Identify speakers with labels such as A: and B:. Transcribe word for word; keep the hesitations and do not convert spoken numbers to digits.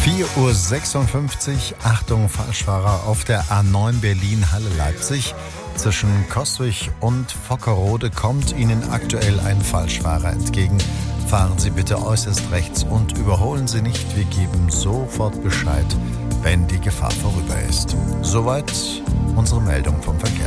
A: vier Uhr sechsundfünfzig, Achtung Falschfahrer auf der A neun Berlin-Halle-Leipzig. Zwischen Costwig und Vockerode kommt Ihnen aktuell ein Falschfahrer entgegen. Fahren Sie bitte äußerst rechts und überholen Sie nicht. Wir geben sofort Bescheid, wenn die Gefahr vorüber ist. Soweit unsere Meldung vom Verkehr.